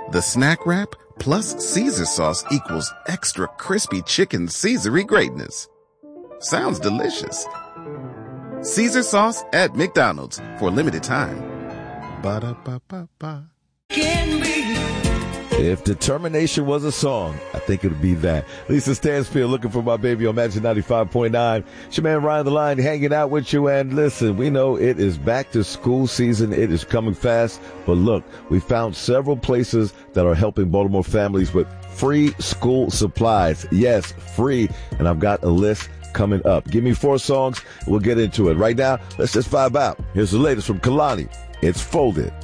The snack wrap plus Caesar sauce equals extra crispy chicken Caesar-y greatness. Sounds delicious. Caesar sauce at McDonald's for a limited time. Ba-da-ba-ba-ba. If determination was a song, I think it would be that. Lisa Stansfield looking for my baby on Magic 95.9. It's your man Ryan the Line hanging out with you. And listen, we know it is back to school season. It is coming fast. But look, we found several places that are helping Baltimore families with free school supplies. Yes, free. And I've got a list coming up. Give me 4 songs. We'll get into it. Right now, let's just vibe out. Here's the latest from Kalani. It's Folded.